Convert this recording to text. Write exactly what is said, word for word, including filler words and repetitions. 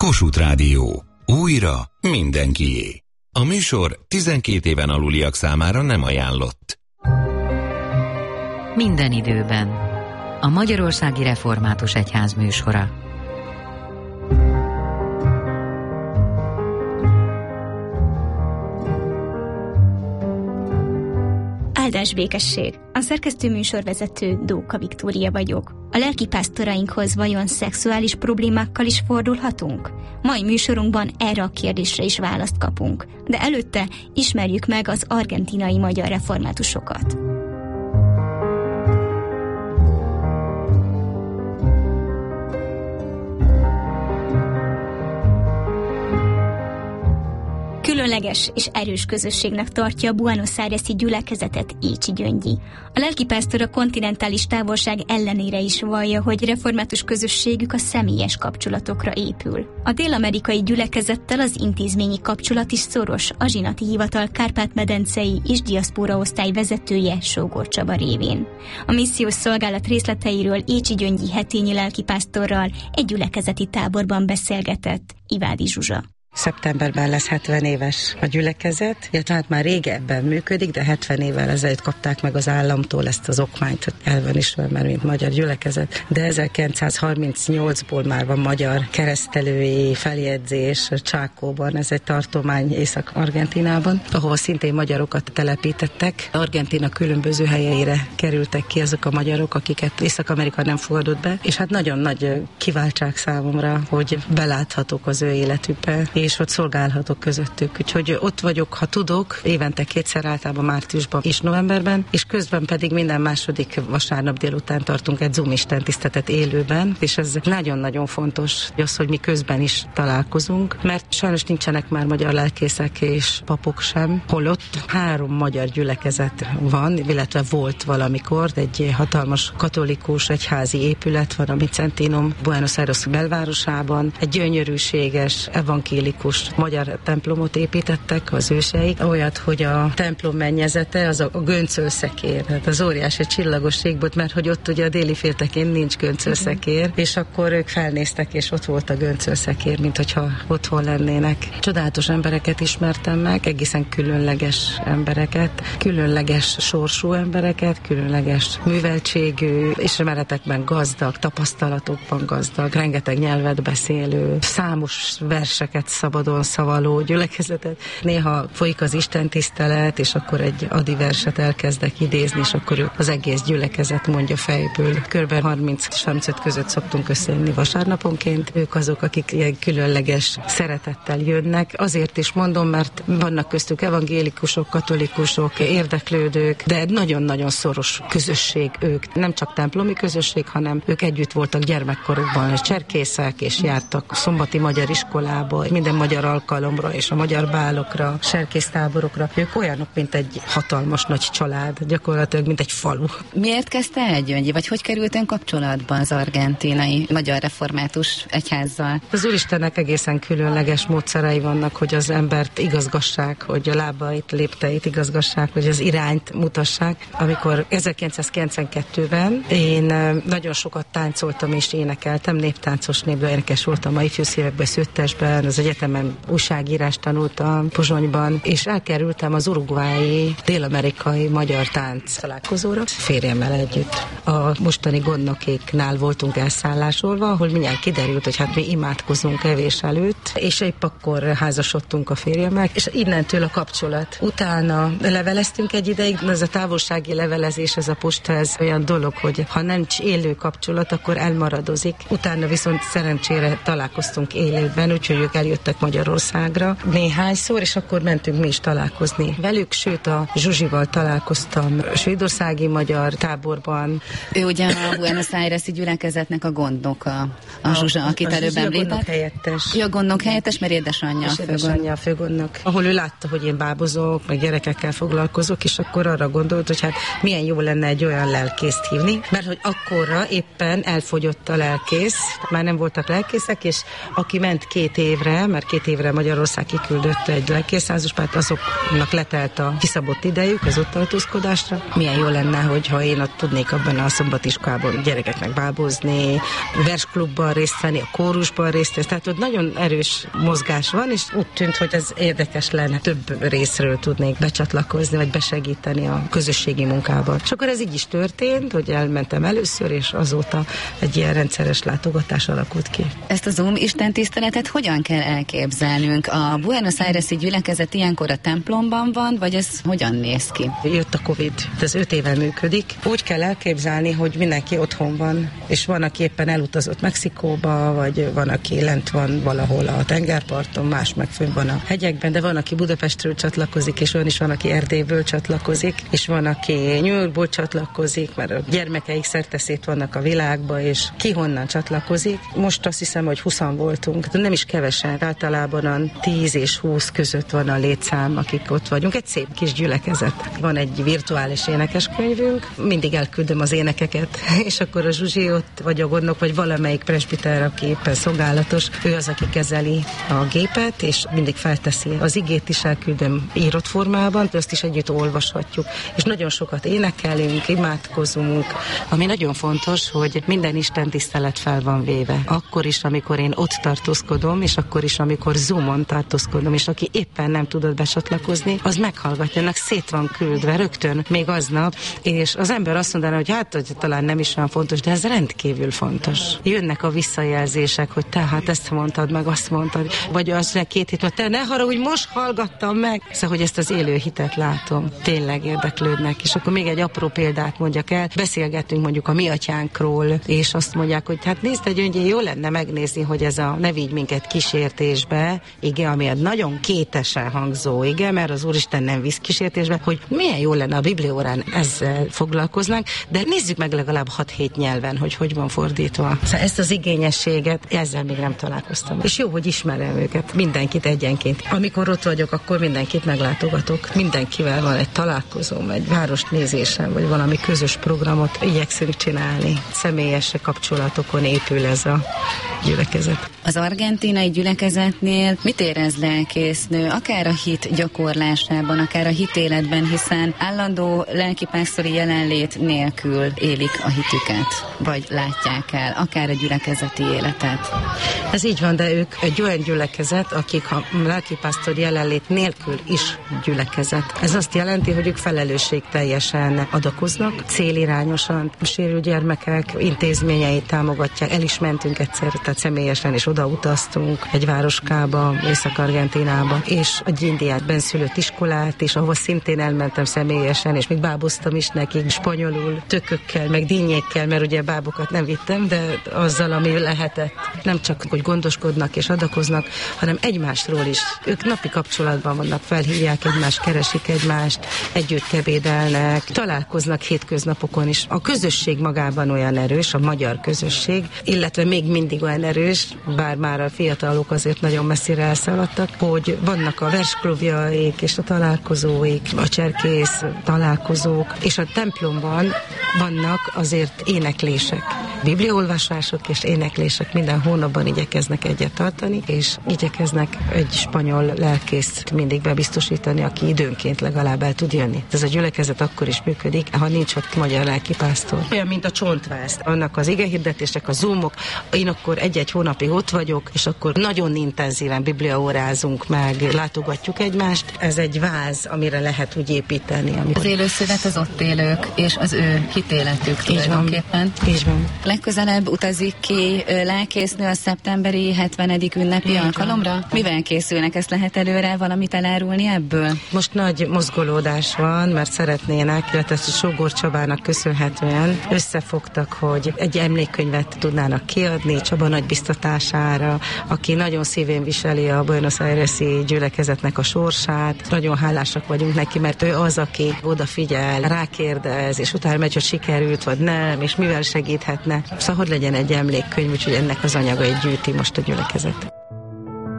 Kossuth Rádió. Újra mindenkié. A műsor tizenkét éven aluliak számára nem ajánlott. Minden időben. A Magyarországi Református Egyház műsora. Áldás békesség! A szerkesztő műsorvezető Dóka Viktória vagyok. A lelkipásztorainkhoz vajon szexuális problémákkal is fordulhatunk? Mai műsorunkban erre a kérdésre is választ kapunk. De előtte ismerjük meg az argentinai magyar reformátusokat. Különleges és erős közösségnek tartja a Buenos Aires-i gyülekezetet Écsi Gyöngyi. A lelkipásztor a kontinentális távolság ellenére is vallja, hogy református közösségük a személyes kapcsolatokra épül. A dél-amerikai gyülekezettel az intézményi kapcsolat is szoros, a zsinati hivatal Kárpát-medencei és diaszpóra osztály vezetője Sógor Csaba révén. A missziós szolgálat részleteiről Écsi Gyöngyi hetényi lelkipásztorral egy gyülekezeti táborban beszélgetett Ivádi Zsuzsa. Szeptemberben lesz hetven éves a gyülekezet, ja, tehát már régebben működik, de hetven évvel ezelőtt kapták meg az államtól ezt az okmányt, hogy el van ismerve, mint magyar gyülekezet. De ezerkilencszázharmincnyolcból már van magyar keresztelői feljegyzés Csákóban, ez egy tartomány Észak-Argentínában, ahol szintén magyarokat telepítettek. Argentína különböző helyeire kerültek ki azok a magyarok, akiket Észak-Amerika nem fogadott be, és hát nagyon nagy kiváltság számomra, hogy beláthatok az ő életükbe, és ott szolgálhatok közöttük. Úgyhogy ott vagyok, ha tudok, évente kétszer, általában márciusban és novemberben, és közben pedig minden második vasárnap délután tartunk egy Zoom istentiszteletet élőben, és ez nagyon-nagyon fontos, az, hogy mi közben is találkozunk, mert sajnos nincsenek már magyar lelkészek és papok sem, holott három magyar gyülekezet van, illetve volt valamikor, egy hatalmas katolikus egyházi épület van a Micentinum Buenos Aires belvárosában, egy gyönyörűséges evangélikus magyar templomot építettek az őseik, olyat, hogy a templom mennyezete az a, a göncölszekér, tehát az óriási csillagos égbolt, mert hogy ott ugye a déli féltekén nincs göncölszekér, uh-huh. és akkor ők felnéztek, és ott volt a göncölszekér, mint hogyha otthon lennének. Csodálatos embereket ismertem meg, egészen különleges embereket, különleges sorsú embereket, különleges műveltségű, ismeretekben gazdag, tapasztalatokban gazdag, rengeteg nyelvet beszélő, számos verseket szabadon szavaló gyülekezetet. Néha folyik az istentisztelet, és akkor egy adi verset elkezdek idézni, és akkor az egész gyülekezet mondja fejből. Körülbelül harminc-harmincöt között szoktunk összejönni vasárnaponként. Ők azok, akik ilyen különleges szeretettel jönnek. Azért is mondom, mert vannak köztük evangélikusok, katolikusok, érdeklődők, de nagyon-nagyon szoros közösség ők. Nem csak templomi közösség, hanem ők együtt voltak gyermekkorukban, cserkészek, és jártak szombati magyar iskolába, minden magyar alkalomra és a magyar bálokra, serkésztáborokra. Ők olyanok, mint egy hatalmas nagy család, gyakorlatilag, mint egy falu. Miért kezdte el Gyöngyi, vagy hogy került ön kapcsolatban az argentínai magyar református egyházzal? Az Úristennek egészen különleges módszerei vannak, hogy az embert igazgassák, hogy a lábait, lépteit igazgassák, hogy az irányt mutassák. Amikor ezerkilencszázkilencvenkettőben én nagyon sokat táncoltam és énekeltem, néptáncos népből énekes voltam a ifjúszívekben, Szőttesben, az egyetemen újságírást tanultam Pozsonyban, és elkerültem az uruguayi, dél-amerikai magyar tánc találkozóra férjemmel együtt. A mostani gondnokéknál voltunk elszállásolva, ahol mindjárt kiderült, hogy hát mi imádkozunk evés előtt, és épp akkor házasodtunk a férjemmel, és innentől a kapcsolat. Utána leveleztünk egy ideig, ez a távolsági levelezés, ez a posta, ez olyan dolog, hogy ha nincs élő kapcsolat, akkor elmaradozik. Utána viszont szerencsére találkoztunk élőben, úgyhogy ők eljöttek Magyarországra néhányszor, és akkor mentünk mi is találkozni velük, sőt a Zsuzsival találkoztam svédországi magyar táborban. Ő ugye a Buenos Aires-i gyülekezetnek a gondnoka, a, a Zsuzsa, akit előbb említett. A gondnok helyettes. Ő a gondnok helyettes, mert édesanyja a főgondnok. Édesanyja a főgondnok. Ahol ő látta, hogy én bábozok, meg gyerekekkel foglalkozok, és akkor arra gondolt, hogy hát milyen jó lenne egy olyan lelkészt hívni, mert hogy akkorra éppen elfogyott a lelkész, már nem voltak lelkészek, és aki ment két évre, mert két évre Magyarország kiküldött egy lelkészházuspárt, azoknak letelt a kiszabott idejük az ott tartózkodásra. Milyen jó lenne, hogyha én ott tudnék abban a szombatiskában gyerekeknek bábozni, versklubban részt venni, a kórusban részt venni, tehát ott nagyon erős mozgás van, és úgy tűnt, hogy ez érdekes lenne, több részről tudnék becsatlakozni, vagy besegíteni a közösségi munkában. És akkor ez így is történt, hogy elmentem először, és azóta egy ilyen rendszeres látogatás alakult ki. Ezt a Zoom istentiszteletet hogyan kell elképzelnünk? A Buenos Aires-i gyülekezet ilyenkor a templomban van, vagy ez hogyan néz ki? Jött a Covid, ez öt éve működik. Úgy kell elképzelni, hogy mindenki otthon van, és van, aki éppen elutazott Mexikóba, vagy van, aki lent van valahol a tengerparton, más meg fönn van a hegyekben, de van, aki Budapestről csatlakozik, és olyan is van, aki Erdélyből csatlakozik, és van, aki New Yorkból csatlakozik, mert a gyermekeik szerteszét vannak a világba, és ki honnan csatlakozik. Most azt hiszem, hogy húszan voltunk, de nem is kevesen. Általában a tíz és húsz között van a létszám, akik ott vagyunk. Egy szép kis gyülekezet. Van egy virtuális énekeskönyvünk, mindig elküldöm az énekeket, és akkor a Zsuzsi ott, vagy a gondnok, vagy valamelyik presbiter, aki éppen szolgálatos, ő az, aki kezeli a gépet, és mindig felteszi az igét is, elküldöm írott formában, azt is együtt olvashatjuk. És nagyon sokat énekelünk, imádkozunk, ami nagyon fontos, hogy minden Isten tisztelet fel van véve. Akkor is, amikor én ott tartózkodom, és akkor is, amikor Zoomon tartózkodom, és aki éppen nem tudott becsatlakozni, az meghallgatja, ennek szét van küldve rögtön, még aznap, és az ember azt mondaná, hogy hát, hogy talán nem is olyan fontos, de ez rendkívül fontos. Jönnek a visszajelzések, hogy te hát ezt mondtad, meg azt mondtad, vagy az ne két hét, te ne haragudj, most hallgattam meg. Szóval, hogy ezt az élő hitet látom, tényleg érdeklődnek, és akkor még egy apró példát mondjak el, beszélgettünk mondjuk a mi atyánkról, és azt mondják, hogy hát nézd, egy öngyé, jó lenne megnézni, hogy ez a ne vigy minket kísértésbe, igen, ami nagyon kétesen hangzó, igen, mert az Úristen nem visz kísértésbe, hogy milyen jó lenne a bibliórán ezzel foglalkoznánk, de nézzük meg legalább hat-hét nyelven, hogy hogy van fordítva. Szóval ezt az igényességet, ezzel még nem találkoztam. És jó, hogy ismerem őket, mindenkit egyenként. Amikor ott vagyok, akkor mindenkit meglátogatok. Mindenkivel van egy találkozóm, egy városnézésem, vagy valami közös programot igyekszünk csinálni. Személyes kapcsolatokon épül ez a gyülekezet. Az argentínai gyülekezetnél mit érez lelkésznő, akár a hit gyakorlásában, akár a hitéletben, hiszen állandó lelkipásztori jelenlét nélkül élik a hitüket, vagy látják el, akár a gyülekezeti életet? Ez így van, de ők egy olyan gyülekezet, akik a lelkipásztori jelenlét nélkül is gyülekezet. Ez azt jelenti, hogy ők felelősségteljesen adakoznak, célirányosan, sérült gyermekek intézményeit támogatják. El is mentünk egyszer, tehát személyesen is odautaztunk egy városkába, Észak-Argentinába, és egy indiát benszülött iskolát, és ahol szintén elmentem személyesen, és még báboztam is nekik spanyolul, tökökkel, meg dinnyékkel, mert ugye bábokat nem vittem, de azzal, ami lehetett. Nem csak, hogy gondoskodnak és adakoznak, hanem egymásról is. Ők napi kapcsolatban vannak, felhívják egymást, keresik egymást, együtt kebédelnek, találkoznak hétköznapokon is. A közösség magában olyan erős, a magyar közösség, illetve még mindig olyan erős, bár már a fiatalok azért nagyon messzire elszaladtak, hogy vannak a versklubjaik és a találkozóik, a cserkész találkozók, és a templomban vannak azért éneklések. Bibliaolvasások és éneklések, minden hónapban igyekeznek egyet tartani, és igyekeznek egy spanyol lelkészt mindig bebiztosítani, aki időnként legalább el tud jönni. Ez a gyülekezet akkor is működik, ha nincs ott magyar lelkipásztor. Olyan, mint a csontváz. Annak az igehirdetések, a zoomok, én akkor egy-egy hónapig ott vagyok, és akkor nagyon intenzíven bibliaórázunk meg, látogatjuk egymást. Ez egy váz, amire lehet úgy építeni. Amikor... Az élőszövet az ott élők, és az ő hitéletük tulajdonképpen. Így van. Legközelebb utazik ki lelkésznő a szeptemberi hetvenedik ünnepi így alkalomra? Van. Mivel készülnek? Ezt lehet előre valamit elárulni ebből? Most nagy mozgolódás van, mert szeretnének, illetve ezt a Sógor Csabának köszönhetően összefogtak, hogy egy emlékkönyvet tudnának kiadni Csaba nagy biztatására, aki nagyon szívén viseli a Buenos Aires-i gyülekezetnek a sorsát. Nagyon hálásak vagyunk neki, mert ő az, aki odafigyel, rákérdez, és utána megy, hogy sikerült, vagy nem, és mivel segíthetne. Szóval hogy legyen egy emlékkönyv, úgyhogy ennek az anyagait gyűjti most a gyülekezet.